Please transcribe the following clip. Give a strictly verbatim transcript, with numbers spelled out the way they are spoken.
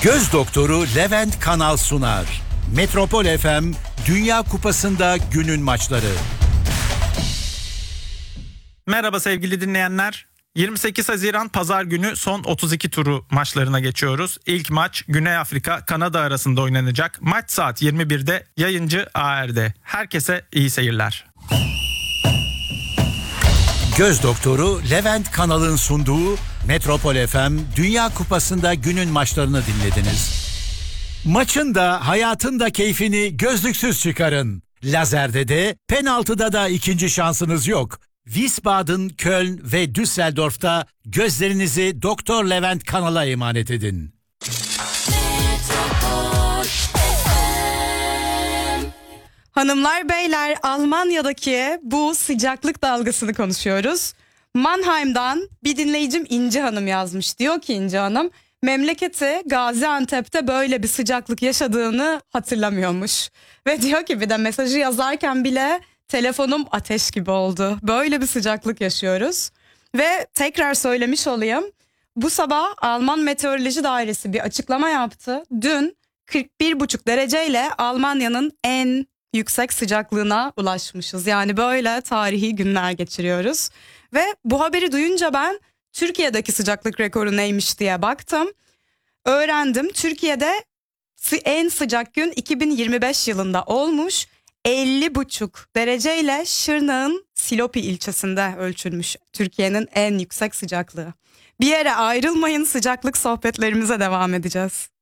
Göz doktoru Levent Kanal sunar. Metropol F M Dünya Kupası'nda günün maçları. Merhaba sevgili dinleyenler. yirmi sekiz Haziran Pazar günü son otuz iki turu maçlarına geçiyoruz. İlk maç Güney Afrika Kanada arasında oynanacak. Maç saat yirmi birde, yayıncı A R'de. Herkese iyi seyirler. Göz doktoru Levent Kanal'ın sunduğu Metropol F M Dünya Kupası'nda günün maçlarını dinlediniz. Maçın da hayatın da keyfini gözlüksüz çıkarın. Lazerde de penaltıda da ikinci şansınız yok. Wiesbaden, Köln ve Düsseldorf'ta gözlerinizi Doktor Levent Kanal'a emanet edin. Hanımlar beyler, Almanya'daki bu sıcaklık dalgasını konuşuyoruz. Mannheim'dan bir dinleyicim İnci Hanım yazmış. Diyor ki İnci Hanım, memleketi Gaziantep'te böyle bir sıcaklık yaşadığını hatırlamıyormuş. Ve diyor ki bir de mesajı yazarken bile telefonum ateş gibi oldu. Böyle bir sıcaklık yaşıyoruz. Ve tekrar söylemiş olayım. Bu sabah Alman Meteoroloji Dairesi bir açıklama yaptı. Dün kırk bir buçuk dereceyle Almanya'nın en yüksek sıcaklığına ulaşmışız. Yani böyle tarihi günler geçiriyoruz. Ve bu haberi duyunca ben Türkiye'deki sıcaklık rekoru neymiş diye baktım. Öğrendim. Türkiye'de en sıcak gün iki bin yirmi beş yılında olmuş. elli buçuk dereceyle Şırnak'ın Silopi ilçesinde ölçülmüş Türkiye'nin en yüksek sıcaklığı. Bir yere ayrılmayın, sıcaklık sohbetlerimize devam edeceğiz.